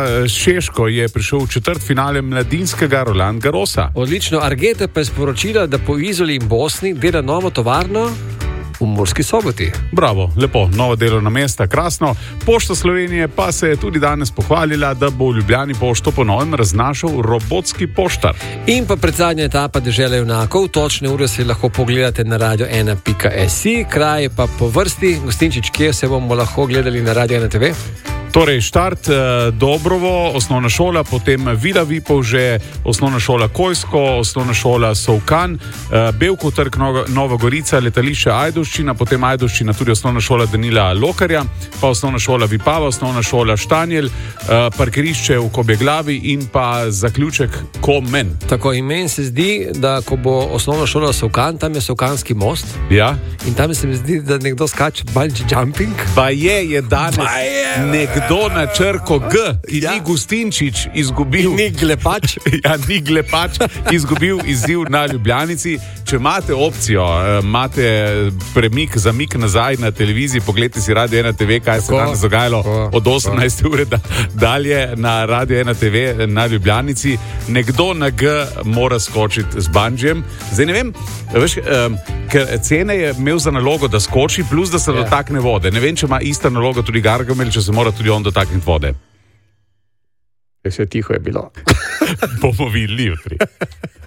s Češko je prišel v četrtfinale mladinskega Roland Garrosa. Odlično. Argeta pa je sporočila, da po Izoli in Bosni dela novo tovarno v Murski Soboti. Bravo, lepo, novo delovno mesto, krasno. Pošta Slovenije pa se je tudi danes pohvalila, da bo v Ljubljani pošto po novem raznašal robotski poštar. In pa predzadnja etapa Dežela junakov, točne ure si lahko pogledate na radio1.si, kraj pa po vrsti. Gostinčič, kje se bomo lahko gledali na Radio 1 TV? Torej, štart Dobrovo, osnovna šola, potem Vila Vipavže, osnovna šola Kojsko, osnovna šola Sovkan, Bevkov trg, Nova Gorica, letališče Ajdovščina, potem Ajdovščina, tudi osnovna šola Danila Lokarja, pa osnovna šola Vipava, osnovna šola Štanjel, parkirišče v Kobjeglavi in pa zaključek Komen. Tako, in meni se zdi, da ko bo osnovna šola Sovkan, tam je Sovkanski most. Ja. In tam se mi zdi, da nekdo skače bungee jumping. Pa je danes nekdo na črko G, ki ni Gustinčič izgubil. Ni Glepač. Ja, ni Glepač izgubil izziv na Ljubljanici. Če imate opcijo, imate zamik nazaj na televiziji, pogledajte si Radio 1 TV, kaj se danes dogajalo od 18 ure dalje na Radio 1 TV na Ljubljanici. Nekdo na G mora skočiti z bungeejem. Zdaj ne vem, veš, ker cene je imel za nalogo, da skoči, plus da se dotakne vode. Ne vem, če ima ista naloga tudi Gargamel, če se mora tudi on dotakniti vode. Vse tiho je bilo. Bomo videli jutri.